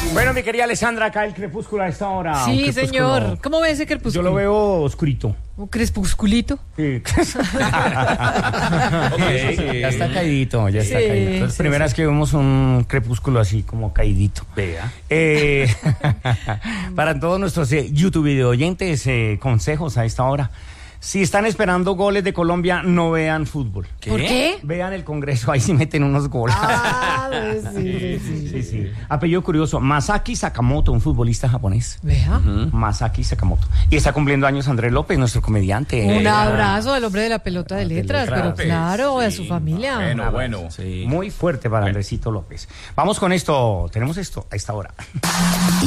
Bueno, mi querida Alessandra, acá el crepúsculo a esta hora. Sí, señor. ¿Cómo ve ese crepúsculo? Yo lo veo oscurito. ¿Un crepusculito? Sí. Ya está caidito, ya está caidito. Es primera vez que vemos un crepúsculo así como caidito. Vea. Para todos nuestros YouTube video oyentes, consejos a esta hora. Si están esperando goles de Colombia, no vean fútbol. ¿Qué? ¿Por qué? Vean el Congreso, ahí sí meten unos goles. Sí. Apellido curioso, Masaki Sakamoto, un futbolista japonés. Vea. Masaki Sakamoto. Y está cumpliendo años Andrés López, nuestro comediante. Un abrazo al hombre de la pelota de letras, pero claro, a su familia. Bueno. Sí. Muy fuerte para Andresito López. Vamos con esto, tenemos esto a esta hora.